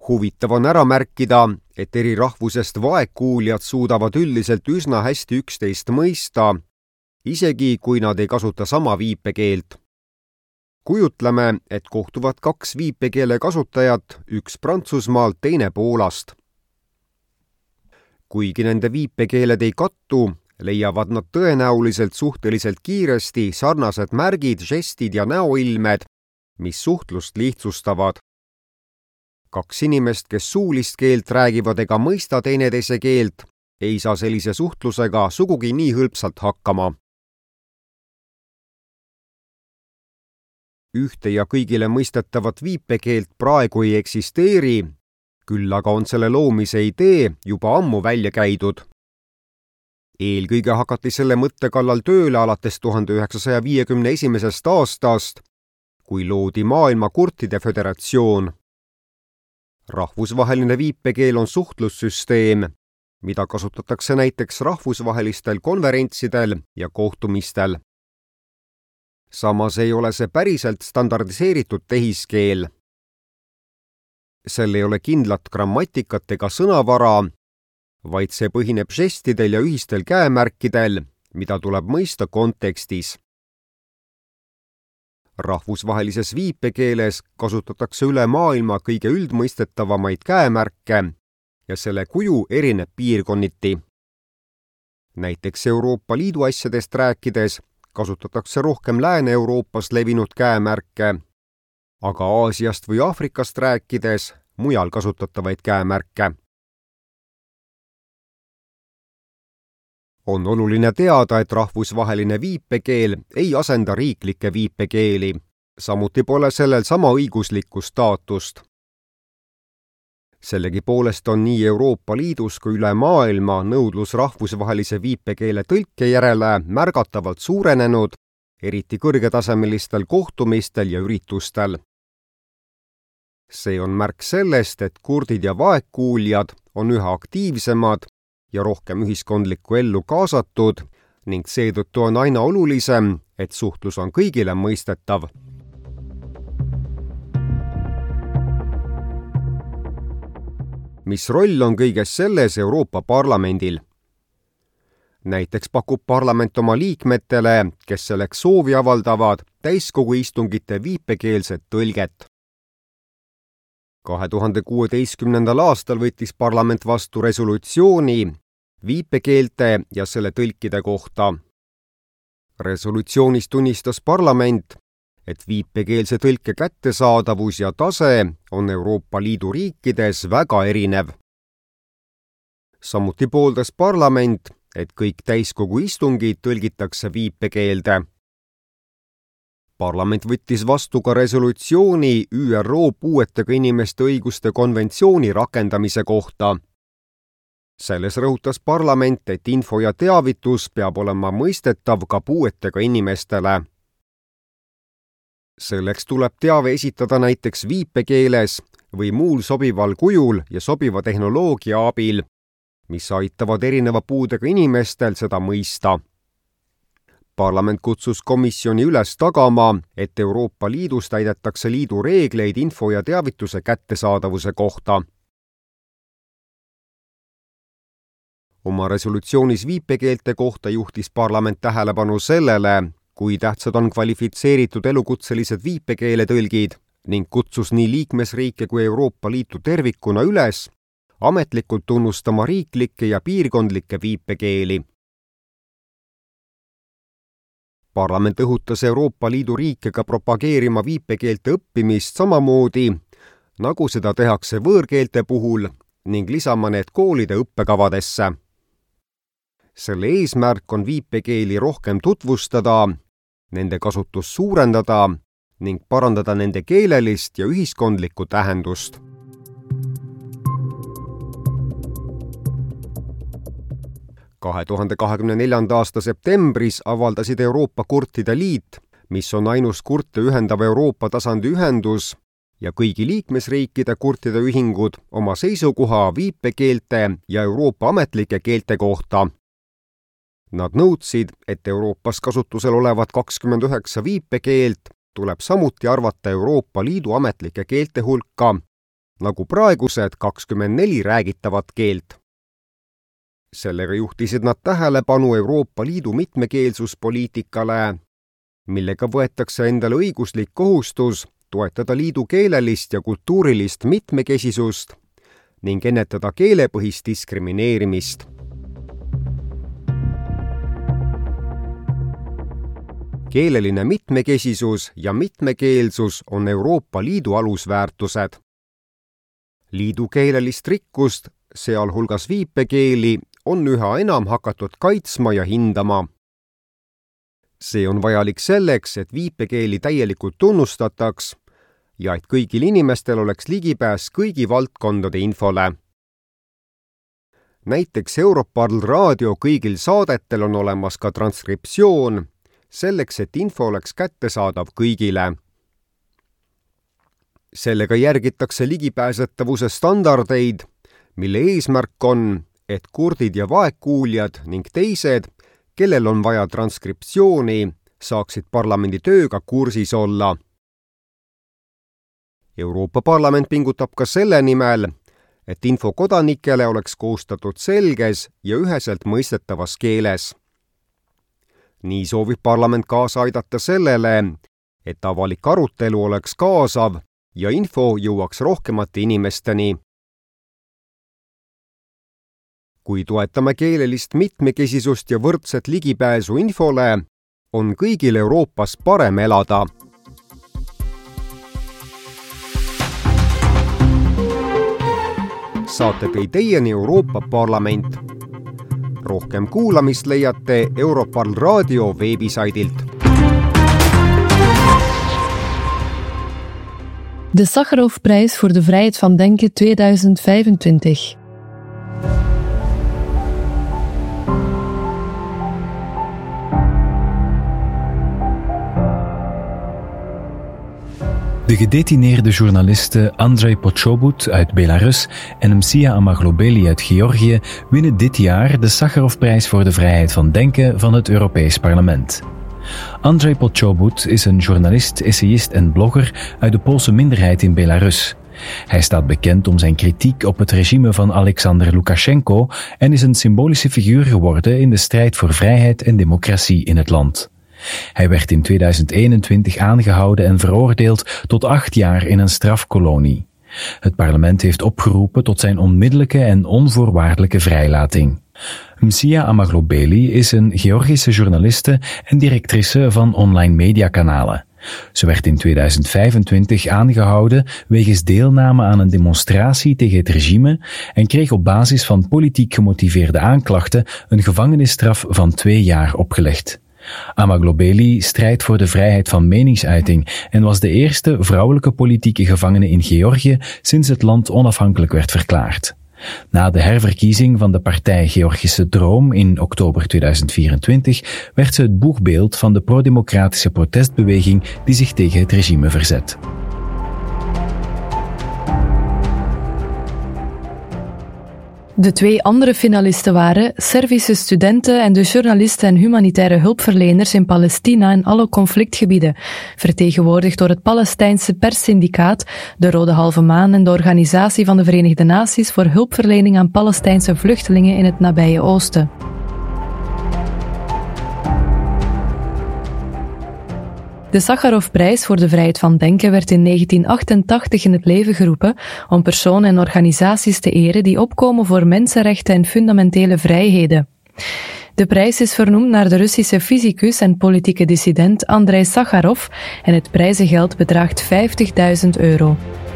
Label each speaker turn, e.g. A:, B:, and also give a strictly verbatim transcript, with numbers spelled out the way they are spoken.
A: Huvitav on ära märkida, et eri rahvusest vaegkuuljad suudavad üldiselt üsna hästi üksteist mõista, isegi kui nad ei kasuta sama viipekeelt. Kujutleme, et kohtuvad kaks viipekeele kasutajat, üks Prantsusmaalt, teine Poolast. Kuigi nende viipekeeled ei kattu, leiavad nad tõenäoliselt suhteliselt kiiresti sarnased märgid, žestid ja näoilmed, mis suhtlust lihtsustavad. Kaks inimest, kes suulist keelt räägivad ega mõista teineteise keelt, ei saa sellise suhtlusega sugugi nii hõlpsalt hakkama. Ühte ja kõigile mõistetavat viipekeelt praegu ei eksisteeri, küll aga on selle loomise idee juba ammu välja käidud. Eelkõige hakati selle mõtte kallal tööle alates tuhande üheksasaja viiekümne esimesest aastast, kui loodi Maailma Kurtide Föderatsioon. Rahvusvaheline viipekeel on suhtlussüsteem, mida kasutatakse näiteks rahvusvahelistel konverentsidel ja kohtumistel. Samas ei ole see päriselt standardiseeritud tehiskeel. Sel ei ole kindlat grammatikat ega sõnavara, vaid see põhineb žestidel ja ühistel käemärkidel, mida tuleb mõista kontekstis. Rahvusvahelises viipekeeles kasutatakse üle maailma kõige üldmõistetavamaid käemärke ja selle kuju erineb piirkonniti. Näiteks Euroopa Liidu asjadest rääkides kasutatakse rohkem Lääne-Euroopas levinud käemärke, aga Aasiast või Aafrikast rääkides mujal kasutatavaid käemärke. On oluline teada, et rahvusvaheline viipekeel ei asenda riiklikke viipekeeli, samuti pole sellel sama õiguslikku staatust. Sellegi poolest on nii Euroopa Liidus kui üle maailma nõudlus rahvusvahelise viipekeele tõlke järele märgatavalt suurenenud, eriti kõrgetasemelistel kohtumistel ja üritustel. See on märk sellest, et kurdid ja vaegkuuljad on üha aktiivsemad ja rohkem ühiskondlikku ellu kaasatud ning seetõttu on aina olulisem, et suhtlus on kõigile mõistetav. Mis roll on kõiges selles Euroopa Parlamendil? Näiteks pakub parlament oma liikmetele, kes selleks soovi avaldavad, täiskogu istungite viipekeelset tõlget. kahe tuhande kuueteistkümnendal aastal võttis parlament vastu resolutsiooni viipekeelte ja selle tõlkide kohta. Resolutsioonis tunnistas parlament, et viipekeelse tõlke kättesaadavus ja tase on Euroopa Liidu riikides väga erinev. Samuti pooldas parlament, et kõik täiskogu istungid tõlgitakse viipekeelde. Parlament võttis vastu ka resolutsiooni Ü R O puuetega inimeste õiguste konventsiooni rakendamise kohta. Selles rõhutas parlament, et info ja teavitus peab olema mõistetav ka puuetega inimestele. Selleks tuleb teave esitada näiteks viipekeeles või muul sobival kujul ja sobiva tehnoloogia abil, mis aitavad erineva puudega inimestel seda mõista. Parlament kutsus komisjoni üles tagama, et Euroopa Liidus täidetakse liidu reegleid info ja teavituse kättesaadavuse kohta. Oma resolutsioonis viipekeelte kohta juhtis parlament tähelepanu sellele, kui tähtsad on kvalifitseeritud elukutselised viipekeeletõlgid ning kutsus nii liikmesriike kui Euroopa Liitu tervikuna üles ametlikult tunnustama riiklikke ja piirkondlikke viipekeeli. Parlament õhutas Euroopa Liidu riike ka propageerima viipekeelte õppimist samamoodi, nagu seda tehakse võõrkeelte puhul ning lisama need koolide õppekavadesse. Selle eesmärk on viipekeeli rohkem tutvustada, nende kasutust suurendada ning parandada nende keelelist ja ühiskondlikku tähendust. kahe tuhande kahekümne neljanda aasta septembris avaldasid Euroopa Kurtide Liit, mis on ainus kurte ühendav Euroopa tasandi ühendus, ja kõigi liikmesriikide kurtide ühingud oma seisukoha viipekeelte ja Euroopa ametlike keelte kohta. Nad nõudsid, et Euroopas kasutusel olevat kakskümmend üheksa viipekeelt tuleb samuti arvata Euroopa Liidu ametlike keelte hulka nagu praegused kakskümmend neli räägitavat keelt. Sellega juhtisid nad tähelepanu Euroopa Liidu mitmekeelsuspoliitikale, millega võetakse endale õiguslik kohustus toetada liidu keelelist ja kultuurilist mitmekesisust ning ennetada keelepõhist diskrimineerimist. Keeleline mitmekesisus ja mitmekeelsus on Euroopa Liidu alusväärtused. Liidu keelelist rikkust, sealhulgas viipekeeli, on üha enam hakatud kaitsma ja hindama. See on vajalik selleks, et viipekeeli täielikult tunnustataks ja et kõigil inimestel oleks ligipääs kõigi valdkondade infole. Näiteks Europarl raadio kõigil saadetel on olemas ka transkriptsioon, selleks, et info oleks kättesaadav kõigile. Sellega järgitakse ligipääsetavuse standardeid, mille eesmärk on, et kurdid ja vaegkuuljad ning teised, kellel on vaja transkriptsiooni, saaksid parlamendi tööga kursis olla. Euroopa Parlament pingutab ka selle nimel, et info kodanikele oleks koostatud selges ja üheselt mõistetavas keeles. Nii soovib parlament kaasa aidata sellele, et avalik arutelu oleks kaasav ja info jõuaks rohkemate inimesteni. Kui toetame keelelist mitmekesisust ja võrdset ligipääsu infole, on kõigil Euroopas parem elada. Saate tõi teieni Euroopa Parlament. Rohkem kuulamist leiate Europarl raadio veebisaidilt.
B: De Sakharovprijs voor de vrijheid van denken tweeduizend vijfentwintig.
C: De gedetineerde journalisten Andrei Pochobut uit Belarus en Msia Amaglobeli uit Georgië winnen dit jaar de Sakharovprijs voor de vrijheid van denken van het Europees Parlement. Andrei Pochobut is een journalist, essayist en blogger uit de Poolse minderheid in Belarus. Hij staat bekend om zijn kritiek op het regime van Alexander Lukashenko en is een symbolische figuur geworden in de strijd voor vrijheid en democratie in het land. Hij werd in tweeduizend eenentwintig aangehouden en veroordeeld tot acht jaar in een strafkolonie. Het parlement heeft opgeroepen tot zijn onmiddellijke en onvoorwaardelijke vrijlating. Msia Amaglobeli is een Georgische journaliste en directrice van online mediakanalen. Ze werd in tweeduizend vijfentwintig aangehouden wegens deelname aan een demonstratie tegen het regime en kreeg op basis van politiek gemotiveerde aanklachten een gevangenisstraf van twee jaar opgelegd. Amaglobeli strijdt voor de vrijheid van meningsuiting en was de eerste vrouwelijke politieke gevangene in Georgië sinds het land onafhankelijk werd verklaard. Na de herverkiezing van de partij Georgische Droom in oktober tweeduizend vierentwintig werd ze het boegbeeld van de pro-democratische protestbeweging die zich tegen het regime verzet.
B: De twee andere finalisten waren Servische studenten en de journalisten en humanitaire hulpverleners in Palestina en alle conflictgebieden, vertegenwoordigd door het Palestijnse perssyndicaat, de Rode Halve Maan en de Organisatie van de Verenigde Naties voor hulpverlening aan Palestijnse vluchtelingen in het nabije Oosten. De Sakharovprijs voor de vrijheid van denken werd in negentien achtentachtig in het leven geroepen om personen en organisaties te eren die opkomen voor mensenrechten en fundamentele vrijheden. De prijs is vernoemd naar de Russische fysicus en politieke dissident Andrei Sakharov en het prijzengeld bedraagt vijftigduizend euro.